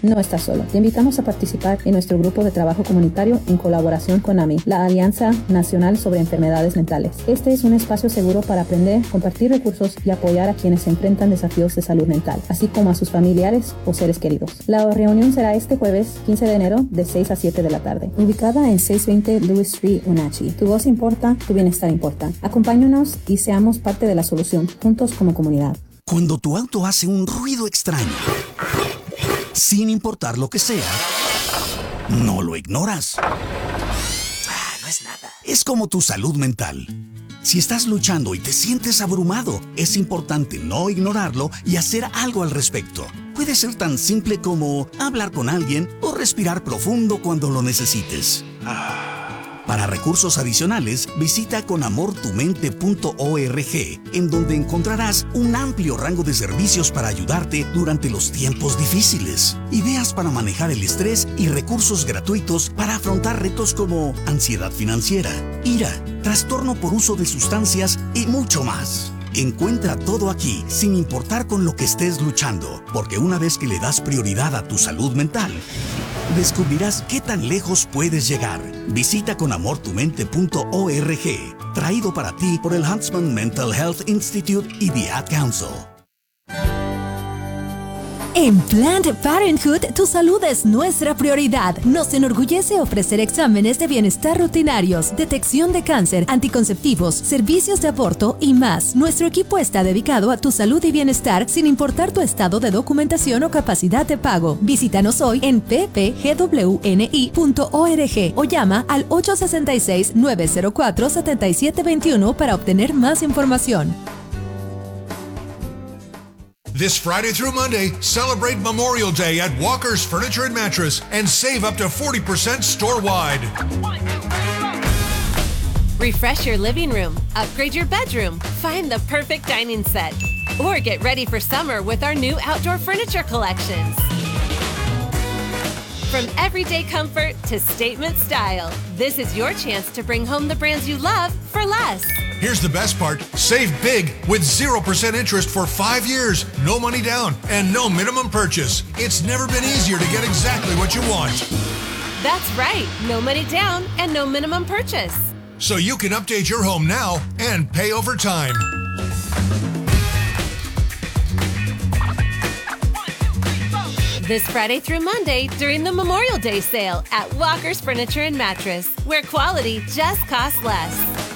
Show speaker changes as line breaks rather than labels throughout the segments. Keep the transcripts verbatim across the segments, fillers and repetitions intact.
No estás solo. Te invitamos a participar en nuestro grupo de trabajo comunitario en colaboración con A M I, la Alianza Nacional sobre Enfermedades Mentales. Este es un espacio seguro para aprender, compartir recursos y apoyar a quienes se enfrentan desafíos de salud mental, así como a sus familiares o seres queridos. La reunión será este jueves quince de enero de seis a siete de la tarde, ubicada en seiscientos veinte Lewis Street, Wenatchee. Tu voz importa, tu bienestar importa. Acompáñanos y seamos parte de la solución, juntos como comunidad.
Cuando tu auto hace un ruido extraño, sin importar lo que sea, no lo ignoras.
Ah, no es nada.
Es como tu salud mental. Si estás luchando y te sientes abrumado, es importante no ignorarlo y hacer algo al respecto. Puede ser tan simple como hablar con alguien o respirar profundo cuando lo necesites. Para recursos adicionales, visita con amor tu mente punto org, en donde encontrarás un amplio rango de servicios para ayudarte durante los tiempos difíciles, ideas para manejar el estrés y recursos gratuitos para afrontar retos como ansiedad financiera, ira, trastorno por uso de sustancias y mucho más. Encuentra todo aquí, sin importar con lo que estés luchando, porque una vez que le das prioridad a tu salud mental, descubrirás qué tan lejos puedes llegar. Visita con amor tu mente punto org, traído para ti por el Huntsman Mental Health Institute y The Ad Council.
En Planned Parenthood, tu salud es nuestra prioridad. Nos enorgullece ofrecer exámenes de bienestar rutinarios, detección de cáncer, anticonceptivos, servicios de aborto y más. Nuestro equipo está dedicado a tu salud y bienestar sin importar tu estado de documentación o capacidad de pago. Visítanos hoy en p p g w n i punto org o llama al ocho seis seis, nueve cero cuatro, siete siete dos uno para obtener más información.
This Friday through Monday, celebrate Memorial Day at Walker's Furniture and Mattress and save up to forty percent store-wide.
Refresh your living room, upgrade your bedroom, find the perfect dining set, or get ready for summer with our new outdoor furniture collections. From everyday comfort to statement style, this is your chance to bring home the brands you love for less.
Here's the best part. Save big with zero percent interest for five years, no money down, and no minimum purchase. It's never been easier to get exactly what you want.
That's right. No money down and no minimum purchase.
So you can update your home now and pay over time.
This Friday through Monday during the Memorial Day sale at Walker's Furniture and Mattress, where quality just costs less.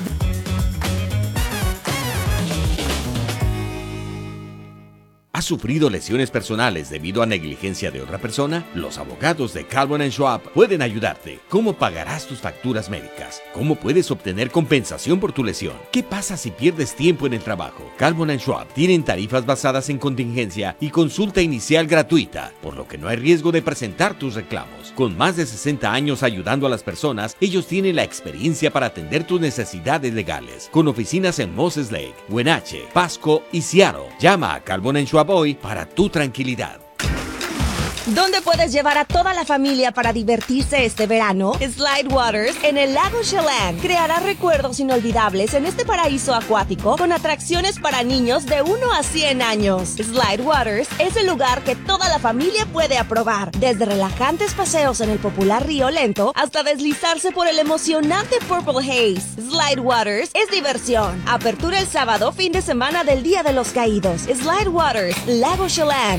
¿Has sufrido lesiones personales debido a negligencia de otra persona? Los abogados de Calvin and Schwab pueden ayudarte. ¿Cómo pagarás tus facturas médicas? ¿Cómo puedes obtener compensación por tu lesión? ¿Qué pasa si pierdes tiempo en el trabajo? Calvin and Schwab tienen tarifas basadas en contingencia y consulta inicial gratuita, por lo que no hay riesgo de presentar tus reclamos. Con más de sesenta años ayudando a las personas, ellos tienen la experiencia para atender tus necesidades legales. Con oficinas en Moses Lake, Wenatchee, Pasco y Seattle. Llama a Calvin and Schwab hoy para tu tranquilidad.
¿Dónde puedes llevar a toda la familia para divertirse este verano? Slide Waters en el lago Chelan creará recuerdos inolvidables en este paraíso acuático con atracciones para niños de uno a cien años. Slide Waters es el lugar que toda la familia puede aprobar, desde relajantes paseos en el popular río lento hasta deslizarse por el emocionante Purple Haze. Slide Waters es diversión. Apertura el sábado, fin de semana del Día de los Caídos. Slide Waters, lago Chelan.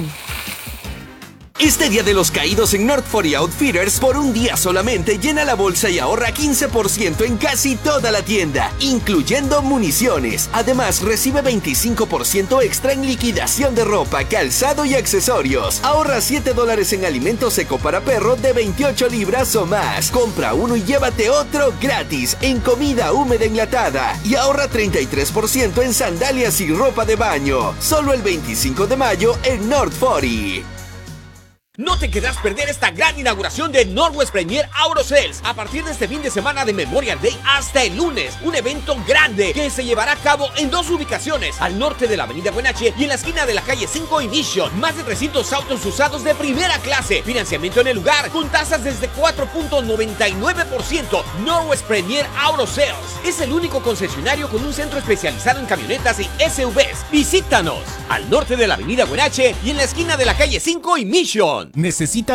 Este Día de los Caídos en North forty Outfitters, por un día solamente llena la bolsa y ahorra quince por ciento en casi toda la tienda, incluyendo municiones. Además, recibe veinticinco por ciento extra en liquidación de ropa, calzado y accesorios. Ahorra siete dólares en alimento seco para perro de veintiocho libras o más. Compra uno y llévate otro gratis en comida húmeda enlatada. Y ahorra treinta y tres por ciento en sandalias y ropa de baño. Solo el veinticinco de mayo en North forty.
No te querrás perder esta gran inauguración de Northwest Premier Auto Sales a partir de este fin de semana de Memorial Day hasta el lunes. Un evento grande que se llevará a cabo en dos ubicaciones, al norte de la avenida Wenatchee y en la esquina de la calle cinco y Mission. Más de trescientos autos usados de primera clase. Financiamiento en el lugar con tasas desde cuatro punto noventa y nueve por ciento. Northwest Premier Auto Sales es el único concesionario con un centro especializado en camionetas y S U Vs. Visítanos al norte de la avenida Wenatchee y en la esquina de la calle cinco y Mission.
¿Necesita